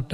බලනකොට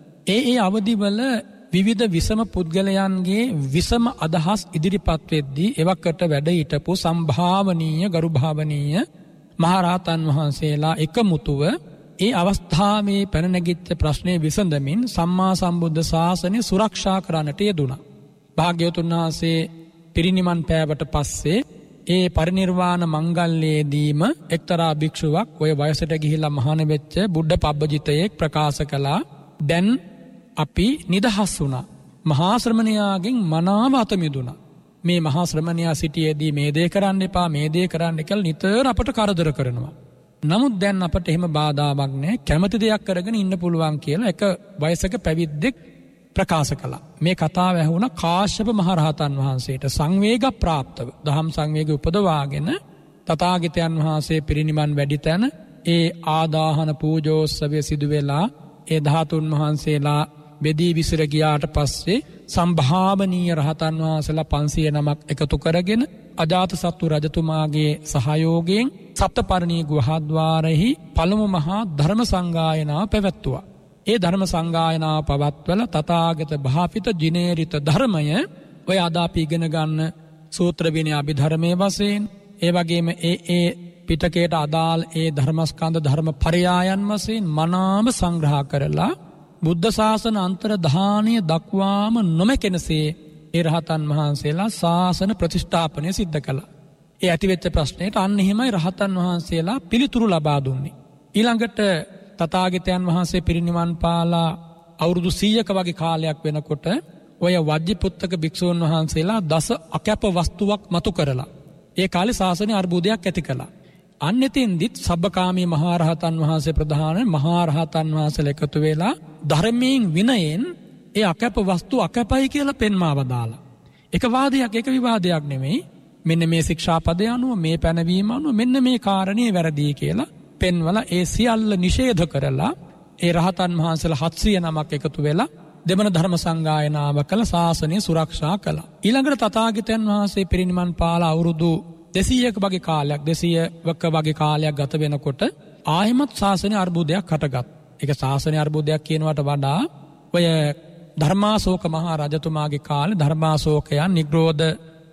ඒ අවදිවල විවිධ විසම පුද්ගලයන්ගේ විසම අදහස් ඉදිරිපත් වෙද්දී එවකට වැඩ හිටපු සම්භාවනීය ගරුභාවනීය මහරහතන් වහන්සේලා එකමුතුව ඒ අවස්ථාවේ පැන නැගිච්ච ප්‍රශ්නේ විසඳමින් සම්මා සම්බුද්ධ ශාසනය සුරක්ෂා කරන්නට යෙදුණා. භාග්‍යවතුන් වහන්සේ පිරිනිවන් පෑවට පස්සේ ඒ පරිනිර්වාණ මංගල්‍යයේදීම එක්තරා භික්ෂුවක් ඔය වයසට ගිහිලා මහාන වෙච්ච බුද්ධ පබ්බජිතයෙක් ප්‍රකාශ කළා, දැන් අපි නිදහස් වුණා. මහා ශ්‍රමණයාගෙන් මනාව අත මිදුණා. මේ මහා ශ්‍රමණයා සිටියේදී මේ දේ කරන්න එපා, මේ දේ කරන්න කියලා නිතර අපට කරදර කරනවා. නමුත් දැන් අපට එහෙම බාධාවක් නැහැ, කැමති දෙයක් කරගෙන ඉන්න පුළුවන් කියලා එක වයසක පැවිද්දෙක් ප්‍රකාශ කළා. මේ කතාව ඇහුණා කාශ්‍යප මහරහතන් වහන්සේට සංවේග ප්‍රාප්තව. දහම් සංවේගය උපදවාගෙන තථාගතයන් වහන්සේ පිරිනිවන් වැඩි තැන ඒ ආදාහන පූජෝත්සවය සිදු වෙලා ඒ ධාතුන් වහන්සේලා බෙදී විසිර ගියාට පස්සේ සම්භාවනීය රහතන් වහන්සේලා 500 නමක් එකතු කරගෙන අජාතසත්තු රජතුමාගේ සහයෝගයෙන් සප්තපර්ණී ගුහාද්වාරෙහි පළමු මහා ධර්ම සංගායනාව පැවැත්තුවා. ඒ ධර්ම සංගායනාව පවත්වල තථාගත භාවිත ජිනේරිත ධර්මය ඔය අද අපි ඉගෙන ගන්න සූත්‍ර විනය අභිධර්මයේ වශයෙන් ඒ වගේම ඒ පිටකයට අදාළ ඒ ධර්මස්කන්ධ ධර්ම පරයායන් වශයෙන් මනාව සංග්‍රහ කරලා බුද්ධ ශාසන අන්තර්ධානය දක්වාම නොමැකෙනසේ ඒ රහතන් වහන්සේලා ශාසන ප්‍රතිෂ්ඨාපනය සිද්ධ කළා. ඒ ඇතිවෙච්ච ප්‍රශ්නයට අන්න එහෙමයි රහතන් වහන්සේලා පිළිතුරු ලබා දුන්නේ. ඊළඟට තථාගතයන් වහන්සේ පිරිනිවන් පාලා අවුරුදු 100ක වගේ කාලයක් වෙනකොට ඔය වජ්ජිපුත්තක භික්ෂූන් වහන්සේලා දස අකැප වස්තුවක් මතු කරලා ඒ කාලේ ශාසනය අර්බුදයක් ඇති කළා. අන්නෙතින්දිත් සබ්බකාමී මහරහතන් වහන්සේ ප්‍රධාන මහරහතන් වහන්සේලා එකතු වෙලා ධර්මයෙන් විනයෙන් ඒ අකැප වස්තු අකැපයි කියලා පෙන්වා වදාලා. එක වාදයක් එක විවාදයක් නෙමෙයි. මෙන්න මේ ශික්ෂාපදය අනුව මේ පැනවීම අනුව මෙන්න මේ කාරණේ වැරදි කියලා පෙන්වලා ඒ සියල්ල නිෂේධ කරලා ඒ රහතන් වහන්සේලා 700 නමක් එකතු වෙලා දෙමළ ධර්ම සංගායනාව කළ ශාසනය සුරක්ෂා කළා. ඊළඟට තථාගතයන් වහන්සේ පිරිනිවන් පාලා අවුරුදු 200ක වගේ කාලයක් 200ක වගේ කාලයක් ගත වෙනකොට ආයෙමත් ශාසනය අර්බුදයක් හටගත්. ඒක ශාසනය අර්බුදයක් කියනවට වඩා ඔය ධර්මාශෝක මහා රජතුමාගේ කාලේ ධර්මාශෝකයන් නිග්‍රෝධ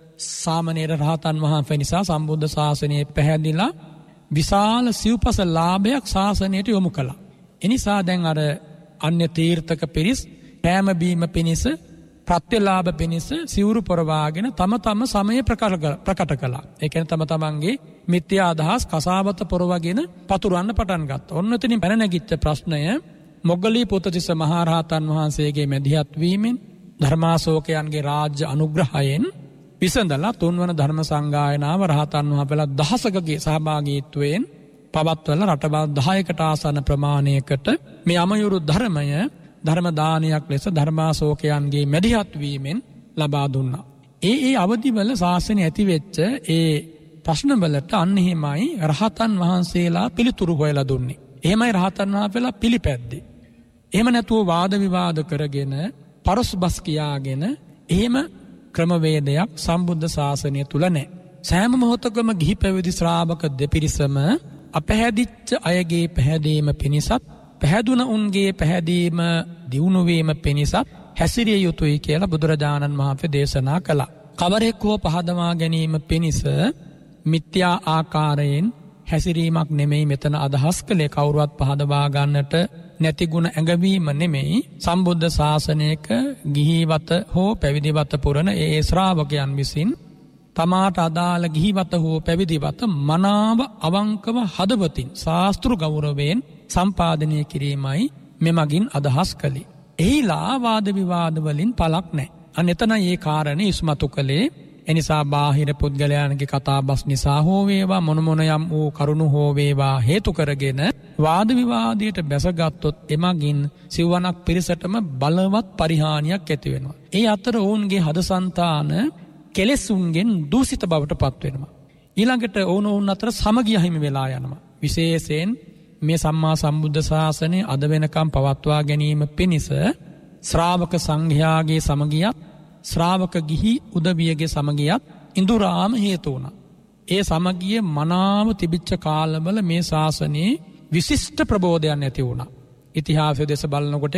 සාමණේර රහතන් වහන්සේ නිසා සම්බුද්ධ ශාසනයේ පැහැදිලා විශාල සිව්පස ලාභයක් ශාසනයට යොමු කළා. එනිසා දැන් අර අන්‍ය තීර්ථක පිරිස් කෑම බීම පිණිස ප්‍රත්‍යලාභ පිණිස සිවුරු පොරවාගෙන තම සමය ප්‍රකට කළා. ඒ කියන්නේ තම තමන්ගේ මිත්‍යා අදහස් කසාවත පොරවගෙන පතුරවන්න පටන් ගත්තා. ඔන්න එතනින් පැන නැගිච්ච ප්‍රශ්නය මොග්ගලී පොතතිස්ස මහරහතන් වහන්සේගේ මැදිහත් වීමෙන් ධර්මාශෝකයන්ගේ රාජ්‍ය අනුග්‍රහයෙන් විසඳලා තුන්වන ධර්ම සංගායනාව රහතන් වහන්සේලා දහසකගේ සහභාගීත්වයෙන් පවත්වලා රටවල් 10කට ආසන්න ප්‍රමාණයකට මේ අමයුරු ධර්මය ධර්ම දානයක් ලෙස ධර්මාශෝකයන්ගේ මැදිහත් වීමෙන් ලබා දුන්නා. ඒ අවදිවල ශාසනය ඇති වෙච්ච ඒ ප්‍රශ්නවලට අන්න එහෙමයි රහතන් වහන්සේලා පිළිතුරු හොයලා දුන්නේ. එහෙමයි රහතන් වහන්සේලා පිළිපැද්දේ. එහෙම නැතුව වාද විවාද කරගෙන පරස්බස් කියාගෙන එහෙම ක්‍රමවේදයක් සම්බුද්ධ ශාසනය තුල නැහැ. සෑම මොහොතකම ගිහි පැවිදි ශ්‍රාවක දෙපිරිසම අපැහැදිච්ච අයගේ පැහැදීම පිණිසත් පැහැදුන උන්ගේ පැහැදීම දියුණු වීම පිණිසත් හැසිරිය යුතුයි කියලා බුදුරජාණන් වහන්සේ දේශනා කළා. කවරෙක් හෝ පහදවා ගැනීම පිණිස මිත්‍යා ආකාරයෙන් හැසිරීමක් නෙමෙයි මෙතන අදහස් කළේ. කවුරුවත් පහදවා ගන්නට නැති ගුණ ඇඟවීම නෙමෙයි. සම්බුද්ධ ශාසනයක ගිහිවත හෝ පැවිදිවත පුරන ඒ ශ්‍රාවකයන් විසින් තමාට අදාළ ගිහිවත හෝ පැවිදිවත මනාව අවංකව හදවතින් ශාස්ත්‍ර ගෞරවයෙන් සම්පාදනය කිරීමයි මෙමගින් අදහස් කළේ. එහිලා වාද විවාද වලින් පළක් නැහැ. අන්න එතන ඒ කාරණේ ඉස්මතු කළේ. එනිසා බාහිර පුද්ගලයන්ගේ කතාබස් නිසා හෝ වේවා මොන යම් වූ කරුණු හෝ වේවා හේතු කරගෙන වාද විවාදයට බැසගත්තොත් එමගින් සිවණක් පිරිසටම බලවත් පරිහානියක් ඇති වෙනවා. ඒ අතර ඔවුන්ගේ හදසන්තාන කෙලෙසුන්ගෙන් දූෂිත බවට පත් වෙනවා. ඊළඟට ඔවුන් අතර සමගිය හිමි වෙලා යනවා. විශේෂයෙන් මේ සම්මා සම්බුද්ධ ශාසනය අද වෙනකම් පවත්වා ගැනීම පිණිස ශ්‍රාවක සංඝයාගේ සමගියත් ශ්‍රාවක ගිහි උදවියගේ සමගියත් ඉඳුරාම හේතු වුණා. ඒ සමගිය මනාව තිබිච්ච කාලවල මේ ශාසනයේ විශිෂ්ට ප්‍රබෝධයක් ඇති වුණා. ඉතිහාසය දෙස බලනකොට